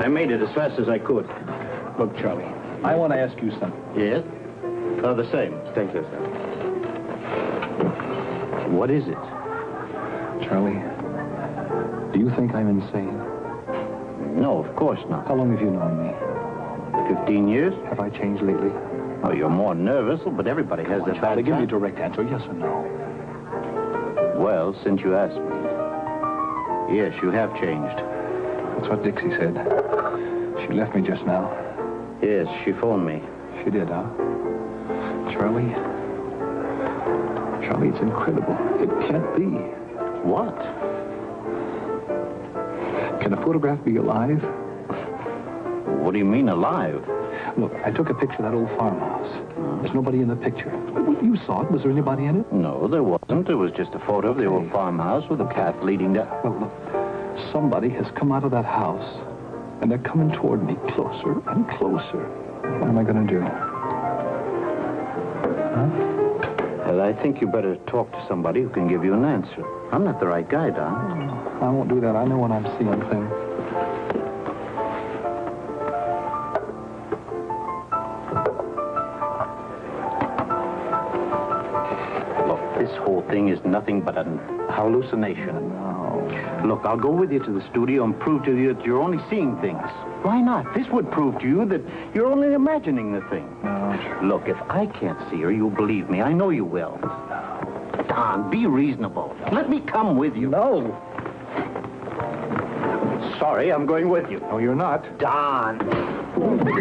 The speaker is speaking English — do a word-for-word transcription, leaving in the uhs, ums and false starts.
I made it as fast as I could. Look, Charlie, I want to ask you something. Yes? Oh, the same. Thank you, sir. What is it? Charlie, do you think I'm insane? No, of course not. How long have you known me? Fifteen years? Have I changed lately? Oh, you're more nervous, but everybody has their Charlie, bad give me a time. direct answer, yes or no? Well, since you asked me, yes, you have changed. That's what Dixie said. She left me just now. Yes, she phoned me. She did, huh? Charlie? Charlie, it's incredible. It can't be. What? Can a photograph be alive? What do you mean, alive? Look, I took a picture of that old farmhouse. There's nobody in the picture. But you saw it. Was there anybody in it? No, there wasn't. It was just a photo of the old farmhouse with a path leading down. Well, look, somebody has come out of that house, and they're coming toward me closer and closer. What am I going to do? Huh? Well, I think you better talk to somebody who can give you an answer. I'm not the right guy, Don. I won't do that. I know when I'm seeing things. This whole thing is nothing but a hallucination. No. Look, I'll go with you to the studio and prove to you that you're only seeing things. Why not? This would prove to you that you're only imagining the thing. No. Look, if I can't see her, you'll believe me. I know you will. Don, be reasonable. Let me come with you. No. Sorry, I'm going with you. No, you're not. Don.